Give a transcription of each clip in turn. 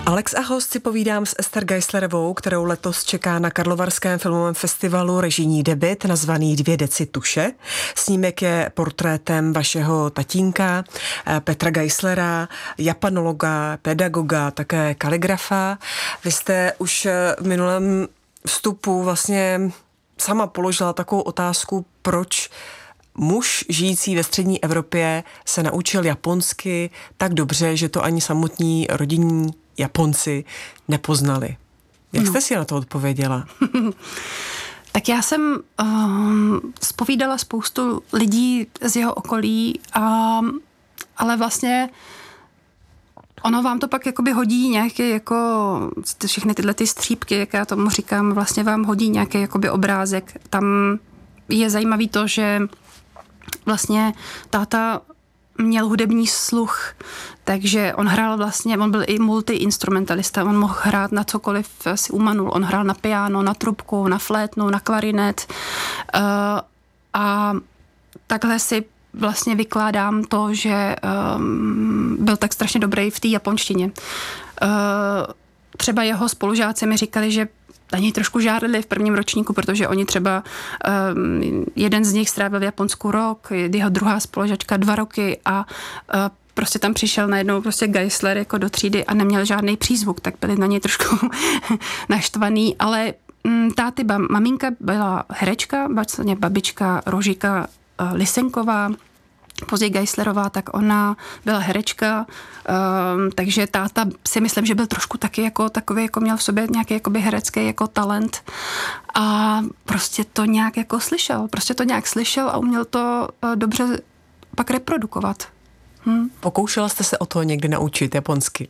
Alex a host si povídám s Ester Geislerovou, kterou letos čeká na Karlovarském filmovém festivalu režijní debut nazvaný 2 deci tuše. Snímek je portrétem vašeho tatínka Petra Geislera, japanologa, pedagoga, také kaligrafa. Vy jste už v minulém vstupu vlastně sama položila takovou otázku, proč muž žijící ve střední Evropě se naučil japonsky tak dobře, že to ani samotní rodinní Japonci nepoznali. Jak jste si na to odpověděla? Tak já jsem zpovídala spoustu lidí z jeho okolí, ale vlastně ono vám to pak jakoby hodí nějaký jako všechny tyhle ty střípky, jak já tomu říkám, vlastně vám hodí nějaký jakoby obrázek. Tam je zajímavý to, že vlastně táta měl hudební sluch, takže on hrál vlastně, on byl i multiinstrumentalista, on mohl hrát na cokoliv si umanul, on hrál na piano, na trubku, na flétnu, na klarinet a takhle si vlastně vykládám to, že byl tak strašně dobrý v té japonštině. Třeba jeho spolužáci mi říkali, že na něj trošku žárlili v prvním ročníku, protože oni třeba, jeden z nich strávil v Japonsku rok, jeho druhá spolužačka 2 roky a prostě tam přišel najednou prostě Geisler jako do třídy a neměl žádný přízvuk, tak byli na něj trošku naštvaný, ale táty, maminka byla herečka, vlastně babička Rožika Lisenková, později Geislerová, tak ona byla herečka, takže táta si myslím, že byl trošku taky jako takový, jako měl v sobě nějaký jakoby herecký jako talent a prostě to nějak jako slyšel a uměl to dobře pak reprodukovat. Pokoušela jste se o to někdy naučit japonsky?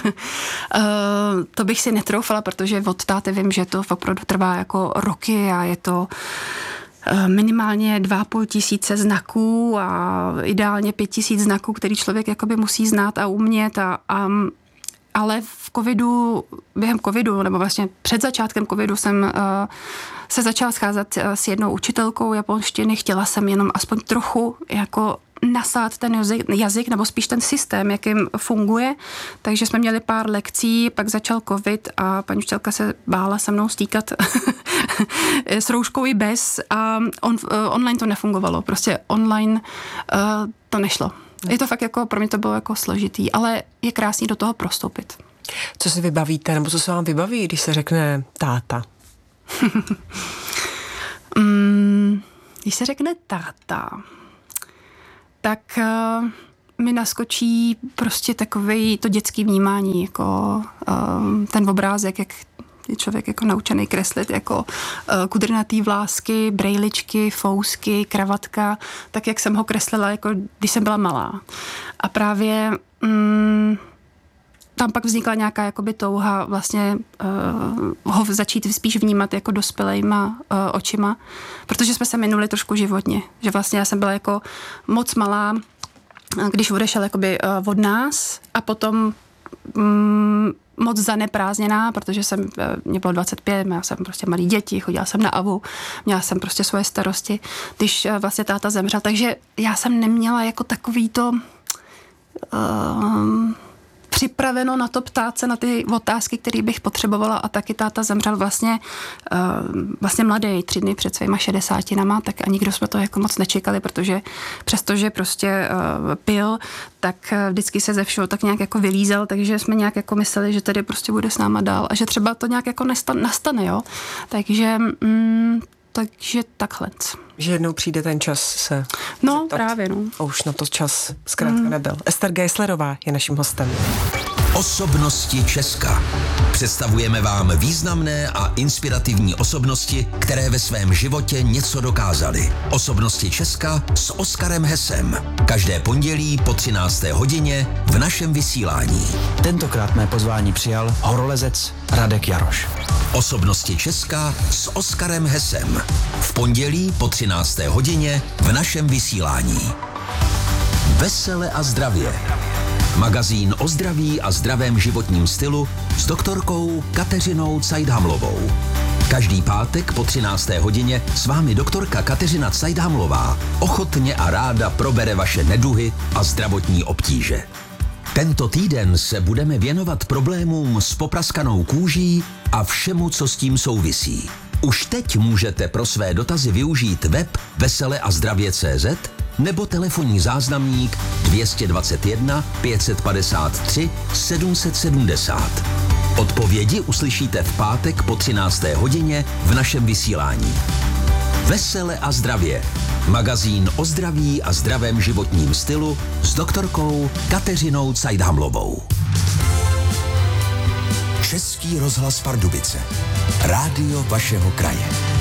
To bych si netroufala, protože od táty vím, že to opravdu trvá jako roky a je to minimálně 2,5 tisíce znaků a ideálně 5 000 znaků, který člověk jakoby musí znát a umět ale během covidu, nebo vlastně před začátkem covidu jsem se začala scházet s jednou učitelkou japonštiny, chtěla jsem jenom aspoň trochu jako nasát ten jazyk, nebo spíš ten systém, jakým funguje. Takže jsme měli pár lekcí, pak začal covid a paní učitelka se bála se mnou stýkat s rouškou i bez a online to nefungovalo. Prostě online to nešlo. Je to fakt jako, pro mě to bylo jako složitý, ale je krásný do toho prostoupit. Co si vybavíte, nebo co se vám vybaví, když se řekne táta? Když se řekne táta, tak mi naskočí prostě takovej to dětský vnímání, jako ten obrázek, jak je člověk jako naučený kreslit, jako kudrnatý vlásky, brejličky, fousky, kravatka, tak jak jsem ho kreslila, jako když jsem byla malá. A právě tam pak vznikla nějaká jakoby touha vlastně ho začít spíš vnímat jako dospělejma očima, protože jsme se minuli trošku životně, že vlastně já jsem byla jako moc malá, když odešel jakoby od nás a potom moc zaneprázdněná, protože mě bylo 25, měla jsem prostě malý děti, chodila jsem na AVU, měla jsem prostě svoje starosti, když vlastně táta zemřel, takže já jsem neměla jako takový to připraveno na to ptát se na ty otázky, které bych potřebovala a taky táta zemřel vlastně mladý, 3 dny před svýma 60, tak a nikdo jsme to jako moc nečekali, protože přestože prostě pil, tak vždycky se ze všeho tak nějak jako vylízel, takže jsme nějak jako mysleli, že tady prostě bude s náma dál a že třeba to nějak jako nastane, jo. Takže takhle. Že jednou přijde ten čas se zeptat. Právě, no. A už na to čas zkrátka nebyl. Ester Geislerová je naším hostem. Osobnosti Česka. Představujeme vám významné a inspirativní osobnosti, které ve svém životě něco dokázaly. Osobnosti Česka s Oskarem Hesem. Každé pondělí po 13. hodině v našem vysílání. Tentokrát mé pozvání přijal horolezec Radek Jaroš. Osobnosti Česka s Oskarem Hesem. V pondělí po 13. hodině v našem vysílání. Vesele a zdravě. Magazín o zdraví a zdravém životním stylu s doktorkou Kateřinou Cajdhamlovou. Každý pátek po 13. hodině s vámi doktorka Kateřina Cajdhamlová ochotně a ráda probere vaše neduhy a zdravotní obtíže. Tento týden se budeme věnovat problémům s popraskanou kůží a všemu, co s tím souvisí. Už teď můžete pro své dotazy využít web veseleazdravě.cz nebo telefonní záznamník 221 553 770. Odpovědi uslyšíte v pátek po 13. hodině v našem vysílání. Vesele a zdravě. Magazín o zdraví a zdravém životním stylu s doktorkou Kateřinou Cajdhamlovou. Český rozhlas Pardubice. Rádio vašeho kraje.